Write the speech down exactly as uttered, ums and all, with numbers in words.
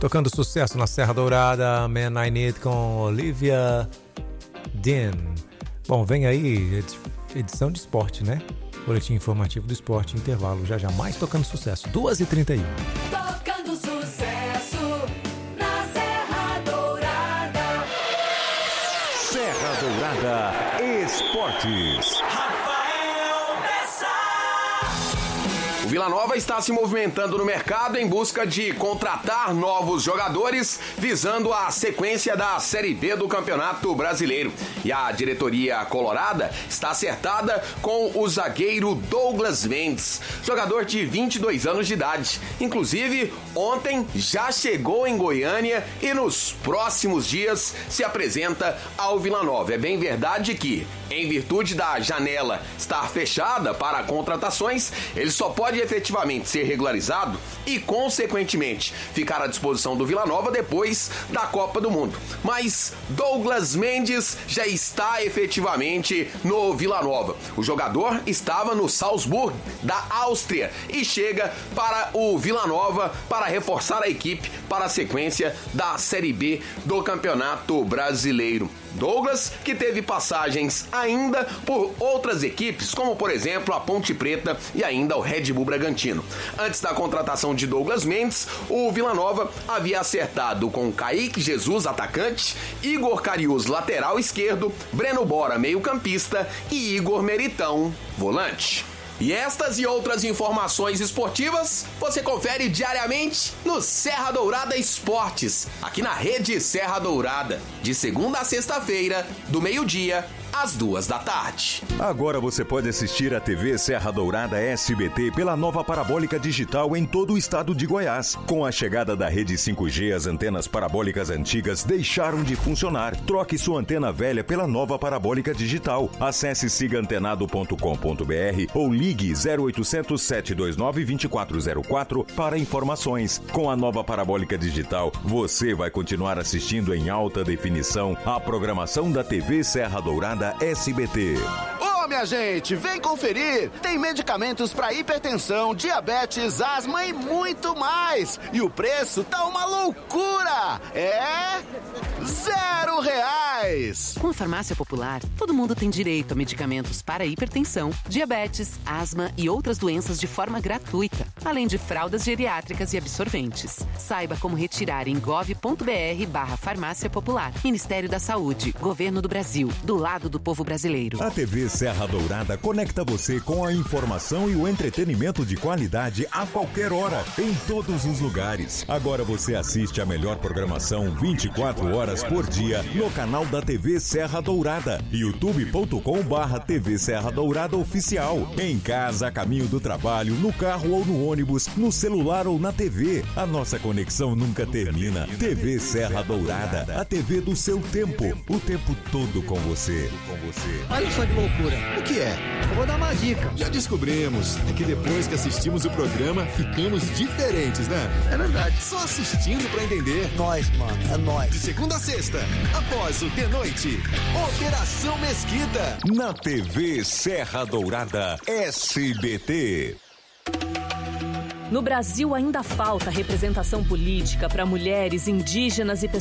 Tocando sucesso na Serra Dourada, Man I Need com Olivia Dean. Bom, vem aí edição de esporte, né? Boletim informativo do esporte, intervalo, já já mais tocando sucesso, duas e trinta e um. Tocando sucesso na Serra Dourada. Serra Dourada Esportes. O Vila Nova está se movimentando no mercado em busca de contratar novos jogadores, visando a sequência da Série B do Campeonato Brasileiro. E a diretoria colorada está acertada com o zagueiro Douglas Mendes, jogador de vinte e dois anos de idade. Inclusive, ontem já chegou em Goiânia e nos próximos dias se apresenta ao Vila Nova. É bem verdade que, em virtude da janela estar fechada para contratações, ele só pode efetivamente ser regularizado e, consequentemente, ficar à disposição do Vila Nova depois da Copa do Mundo. Mas Douglas Mendes já está efetivamente no Vila Nova. O jogador estava no Salzburg, da Áustria, e chega para o Vila Nova para reforçar a equipe para a sequência da Série B do Campeonato Brasileiro. Douglas, que teve passagens ainda por outras equipes, como por exemplo a Ponte Preta e ainda o Red Bull Bragantino. Antes da contratação de Douglas Mendes, o Vila Nova havia acertado com Kaique Jesus, atacante, Igor Cariús, lateral esquerdo, Breno Bora, meio-campista e Igor Meritão, volante. E estas e outras informações esportivas você confere diariamente no Serra Dourada Esportes, aqui na Rede Serra Dourada, de segunda a sexta-feira, do meio-dia às duas da tarde. Agora você pode assistir a T V Serra Dourada S B T pela nova parabólica digital em todo o estado de Goiás. Com a chegada da rede cinco G, as antenas parabólicas antigas deixaram de funcionar. Troque sua antena velha pela nova parabólica digital. Acesse siga antenado ponto com ponto b r ou ligue zero oitocentos, sete dois nove, dois quatro zero quatro para informações. Com a nova parabólica digital, você vai continuar assistindo em alta definição a programação da T V Serra Dourada S B T. Ô, minha gente, vem conferir! Tem medicamentos para hipertensão, diabetes, asma e muito mais! E o preço tá uma loucura! É... zero reais! Com a Farmácia Popular, todo mundo tem direito a medicamentos para hipertensão, diabetes, asma e outras doenças de forma gratuita, além de fraldas geriátricas e absorventes. Saiba como retirar em gov ponto br barra farmácia popular. Ministério da Saúde, Governo do Brasil, do lado do povo brasileiro. A T V Serra Dourada conecta você com a informação e o entretenimento de qualidade a qualquer hora, em todos os lugares. Agora você assiste a melhor programação vinte e quatro horas por dia no canal da T V Serra Dourada, youtube ponto com barra T V Serra Dourada Oficial. Em casa, a caminho do trabalho, no carro ou no ônibus, no celular ou na T V. A nossa conexão nunca termina. T V Serra Dourada, a T V do seu tempo, o tempo todo com você. Com você. Olha só que loucura. O que é? Eu vou dar uma dica. Já descobrimos. É que depois que assistimos o programa, ficamos diferentes, né? É verdade. Só assistindo pra entender. Nós, mano, é nós. De segunda a sexta, após o de noite, Operação Mesquita. Na T V Serra Dourada S B T. No Brasil ainda falta representação política para mulheres, indígenas e pessoas